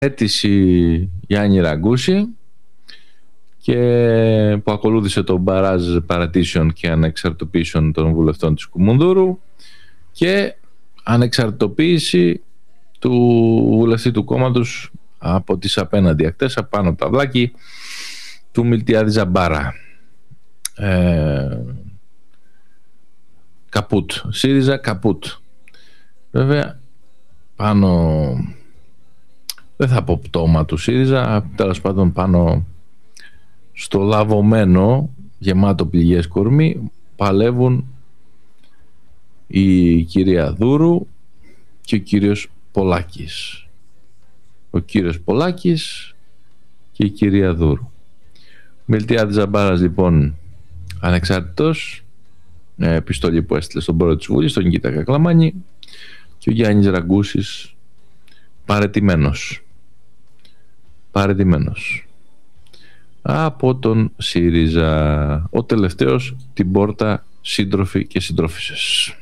Αίτηση Γιάννη Ραγκούση και που ακολούθησε το μπαράζ παρατήσεων και ανεξαρτητοποίησεων των βουλευτών της Κουμουνδούρου και ανεξαρτητοποίηση του βουλευτή του κόμματος από τις απέναντι ακτές, απάνω από τα βλάκι του Μιλτιάδη Ζαμπάρα. Καπούτ. ΣΥΡΙΖΑ καπούτ. Βέβαια πάνω, δεν θα πω πτώμα του ΣΥΡΙΖΑ, τέλος πάντων πάνω στο λαβωμένο γεμάτο πληγές κορμί παλεύουν η κυρία Δούρου και ο κύριος Πολάκης. Ο κύριος Πολάκης και η κυρία Δούρου. Μιλτιάδης Ζαμπάρας λοιπόν ανεξάρτητος, επιστολή που έστειλε στον πρόεδρο της Βουλής, τον Νικήτα Κακλαμάνη, και ο Γιάννης Ραγκούσης παραιτημένος από τον ΣΥΡΙΖΑ. Ο τελευταίος την πόρτα, σύντροφοι και συντρόφισσες.